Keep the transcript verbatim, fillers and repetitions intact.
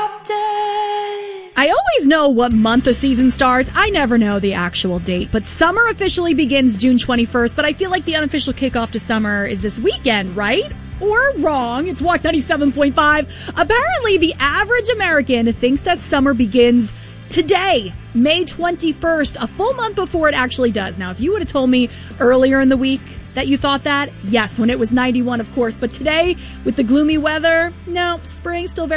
I always know what month the season starts. I never know the actual date. But summer officially begins June twenty-first, but I feel like the unofficial kickoff to summer is this weekend, right? Or wrong. It's Walk ninety-seven point five. Apparently, the average American thinks that summer begins today, May twenty-first, a full month before it actually does. Now, if you would have told me earlier in the week that you thought that, yes, when it was ninety-one, of course. But today, with the gloomy weather, no, spring still very